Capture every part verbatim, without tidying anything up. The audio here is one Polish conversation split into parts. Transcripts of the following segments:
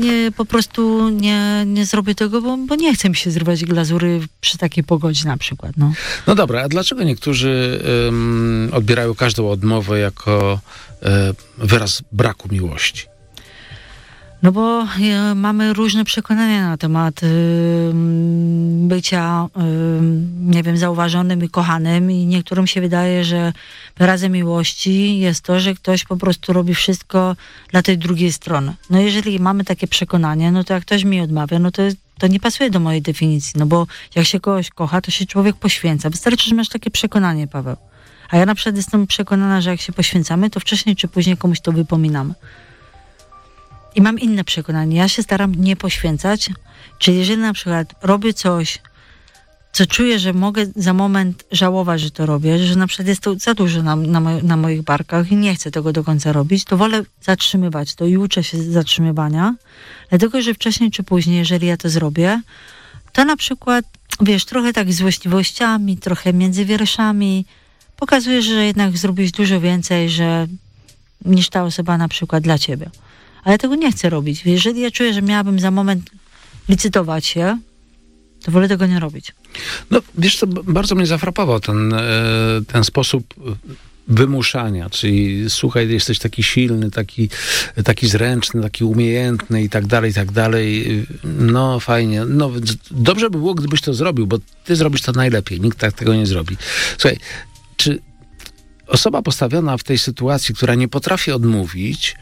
Nie, po prostu nie, nie zrobię tego, bo, bo nie chcę mi się zrywać glazury przy takiej pogodzie na przykład. No, no dobra, a dlaczego niektórzy um, odbierają każdą odmowę jako um, wyraz braku miłości? No bo y, mamy różne przekonania na temat y, bycia, y, nie wiem, zauważonym i kochanym i niektórym się wydaje, że wyrazem miłości jest to, że ktoś po prostu robi wszystko dla tej drugiej strony. No jeżeli mamy takie przekonanie, no to jak ktoś mi odmawia, no to, to nie pasuje do mojej definicji, no bo jak się kogoś kocha, to się człowiek poświęca. Wystarczy, że masz takie przekonanie, Paweł. A ja na przykład jestem przekonana, że jak się poświęcamy, to wcześniej czy później komuś to wypominamy. I mam inne przekonanie. Ja się staram nie poświęcać. Czyli jeżeli na przykład robię coś, co czuję, że mogę za moment żałować, że to robię, że na przykład jest to za dużo na, na, moj, na moich barkach i nie chcę tego do końca robić, to wolę zatrzymywać to i uczę się zatrzymywania. Dlatego, że wcześniej czy później, jeżeli ja to zrobię, to na przykład, wiesz, trochę tak złośliwościami, trochę między wierszami pokazuje, że jednak zrobiłeś dużo więcej, że niż ta osoba na przykład dla ciebie. Ale tego nie chcę robić. Jeżeli ja czuję, że miałabym za moment licytować się, to wolę tego nie robić. No, wiesz co, bardzo mnie zafrapował ten, ten sposób wymuszania, czyli słuchaj, jesteś taki silny, taki, taki zręczny, taki umiejętny i tak dalej, i tak dalej. No fajnie. No, dobrze by było, gdybyś to zrobił, bo ty zrobisz to najlepiej. Nikt tak tego nie zrobi. Słuchaj, czy osoba postawiona w tej sytuacji, która nie potrafi odmówić,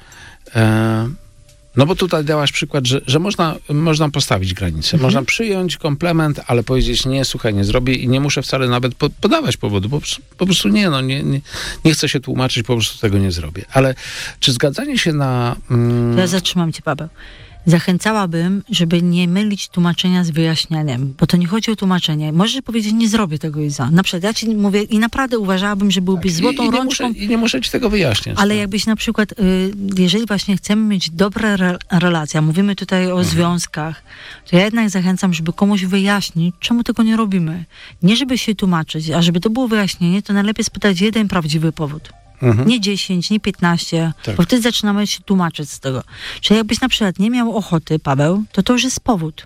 e, no bo tutaj dałaś przykład, że, że można, można postawić granicę. Mhm. Można przyjąć komplement, ale powiedzieć nie, słuchaj, nie zrobię i nie muszę wcale nawet po, podawać powodu, bo po prostu nie, no nie, nie, nie chcę się tłumaczyć, po prostu tego nie zrobię. Ale czy zgadzanie się na... Mm... To ja zatrzymam cię, Paweł. Zachęcałabym, żeby nie mylić tłumaczenia z wyjaśnianiem, bo to nie chodzi o tłumaczenie. Możesz powiedzieć, nie zrobię tego i za. Na przykład ja ci mówię i naprawdę uważałabym, że byłbyś tak, złotą i, i rączką. Muszę, I nie muszę ci tego wyjaśniać. Ale tak. jakbyś na przykład, y, jeżeli właśnie chcemy mieć dobre re- relacje, mówimy tutaj o mhm. związkach, to ja jednak zachęcam, żeby komuś wyjaśnić, czemu tego nie robimy. Nie żeby się tłumaczyć, a żeby to było wyjaśnienie, to najlepiej spytać jeden prawdziwy powód. Mhm. Nie dziesięć, nie piętnaście, tak. Bo wtedy zaczynamy się tłumaczyć z tego. Czyli jakbyś na przykład nie miał ochoty, Paweł, to to już jest powód.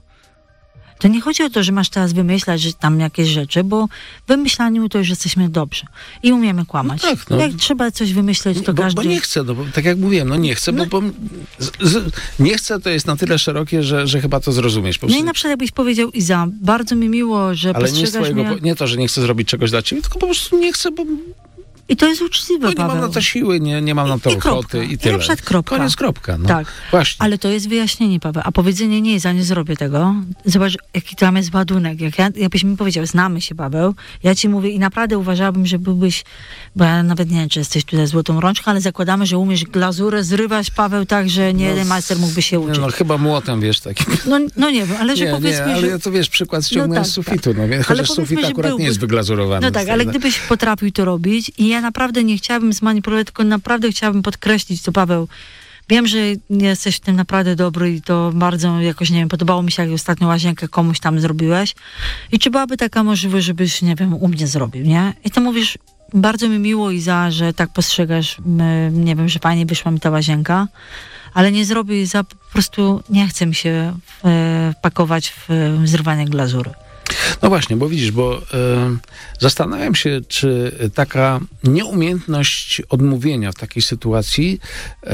To nie chodzi o to, że masz teraz wymyślać że tam jakieś rzeczy, bo w wymyślaniu to już jesteśmy dobrzy. I umiemy kłamać. No tak, no. Jak trzeba coś wymyśleć, to bo, każdy... Bo nie chcę, no, bo, tak jak mówiłem, no nie chcę, no. bo, bo z, z, nie chcę to jest na tyle szerokie, że, że chyba to zrozumiesz. Po no i na przykład jakbyś powiedział, Iza, bardzo mi miło, że ale postrzegasz nie, swojego, mnie... nie to, że nie chcę zrobić czegoś dla ciebie, tylko po prostu nie chcę, bo... I to jest uczciwe, no, nie mam na to siły, nie, nie mam na to I, ochoty i, i tyle. I na przykład kropka. Koniec, kropka. No. Tak, właśnie. Ale to jest wyjaśnienie, Paweł. A powiedzenie nie jest, a nie zrobię tego. Zobacz, jaki tam jest ładunek. Jak ja, jakbyś mi powiedział, znamy się, Paweł, ja ci mówię i naprawdę uważałabym, że byłbyś, bo ja nawet nie wiem, czy jesteś tutaj złotą rączką, ale zakładamy, że umiesz glazurę zrywać, Paweł, tak, że nie no, jeden majster mógłby się uczyć. No chyba młotem, wiesz, takim. No, no nie wiem, ale że nie, powiedzmy, nie, ale że... to wiesz, przykład ściągnąłem no tak, z sufitu, tak. no więc chociaż sufit akurat byłby... nie jest wyglazurowany. No tak, ale gdybyś potrafił to robić i ja naprawdę nie chciałabym zmanipulować, tylko naprawdę chciałabym podkreślić, co Paweł, wiem, że jesteś w tym naprawdę dobry i to bardzo jakoś, nie wiem, podobało mi się, jak ostatnią łazienkę komuś tam zrobiłeś i czy byłaby taka możliwość, żebyś, nie wiem, u mnie zrobił, nie? I to mówisz, bardzo mi miło, Iza, że tak postrzegasz, nie wiem, że fajnie wyszła mi ta łazienka, ale nie zrobię, Iza, po prostu nie chcę mi się wpakować w zrywanie glazury. No właśnie, bo widzisz, bo y, zastanawiam się, czy taka nieumiejętność odmówienia w takiej sytuacji, y,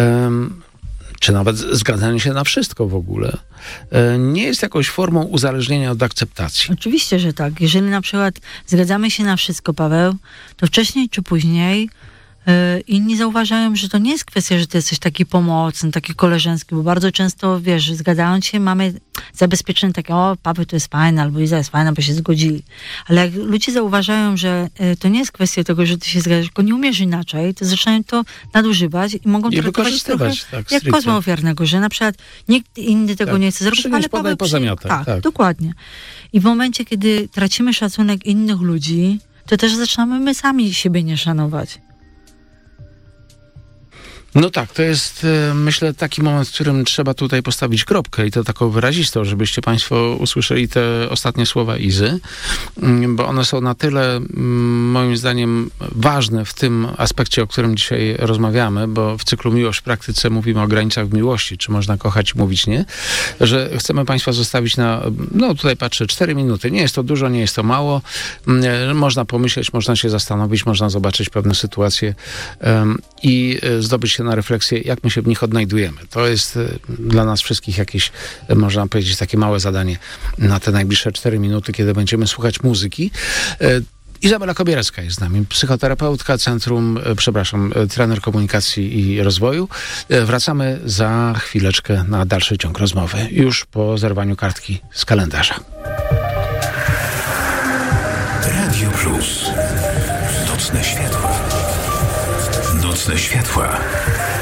czy nawet zgadzanie się na wszystko w ogóle, y, nie jest jakąś formą uzależnienia od akceptacji. Oczywiście, że tak. Jeżeli na przykład zgadzamy się na wszystko, Paweł, to wcześniej czy później inni zauważają, że to nie jest kwestia, że ty jesteś taki pomocny, taki koleżeński, bo bardzo często, wiesz, zgadzając się, mamy zabezpieczenie takie, o, Paweł to jest fajny, albo Iza jest fajna, bo się zgodzili. Ale jak ludzie zauważają, że to nie jest kwestia tego, że ty się zgadzasz, tylko nie umiesz inaczej, to zaczynają to nadużywać i mogą I traktować trochę tak, jak kozła ofiarnego, że na przykład nikt inny tego tak. nie chce zrobić, Przynieś, ale Paweł po zamiatach, tak, tak, dokładnie. I w momencie, kiedy tracimy szacunek innych ludzi, to też zaczynamy my sami siebie nie szanować. No tak, to jest, myślę, taki moment, w którym trzeba tutaj postawić kropkę i to taką wyrazistą, żebyście państwo usłyszeli te ostatnie słowa Izy, bo one są na tyle, moim zdaniem, ważne w tym aspekcie, o którym dzisiaj rozmawiamy, bo w cyklu Miłość w praktyce mówimy o granicach miłości, czy można kochać i mówić nie, że chcemy państwa zostawić na, no tutaj patrzę, cztery minuty. Nie jest to dużo, nie jest to mało. Można pomyśleć, można się zastanowić, można zobaczyć pewne sytuacje um, i zdobyć się na refleksję, jak my się w nich odnajdujemy. To jest y, dla nas wszystkich jakieś, y, można powiedzieć, takie małe zadanie na te najbliższe cztery minuty, kiedy będziemy słuchać muzyki. Y, Izabela Kobierecka jest z nami, psychoterapeutka, centrum, y, przepraszam, y, trener komunikacji i rozwoju. Y, wracamy za chwileczkę na dalszy ciąg rozmowy, już po zerwaniu kartki z kalendarza. Radio Plus. Nocne światła. Nocne światła.